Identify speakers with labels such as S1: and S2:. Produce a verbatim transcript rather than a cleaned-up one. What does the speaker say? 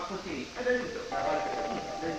S1: こっちに。あ、大丈夫ですよ。流れてる。うん、大丈